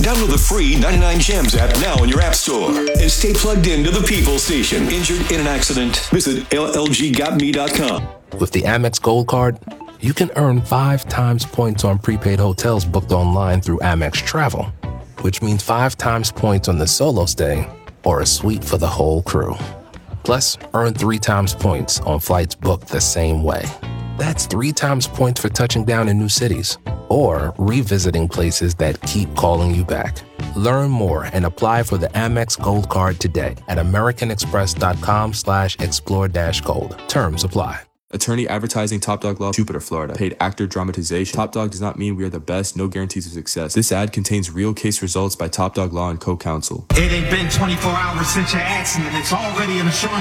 Download the free 99 Gems app now in your app store and stay plugged into the People Station. Injured in an accident? Visit llggotme.com. With the Amex Gold Card, you can earn 5 times points on prepaid hotels booked online through Amex Travel, which means 5 times points on the solo stay or a suite for the whole crew. Plus, earn 3 times points on flights booked the same way. That's 3 times points for touching down in new cities or revisiting places that keep calling you back. Learn more and apply for the Amex Gold Card today at americanexpress.com/explore-gold. Terms apply. Attorney advertising Top Dog Law, Jupiter, Florida. Paid actor dramatization. Top Dog does not mean we are the best. No guarantees of success. This ad contains real case results by Top Dog Law and co-counsel. It ain't been 24 hours since your accident. It's already an assurance.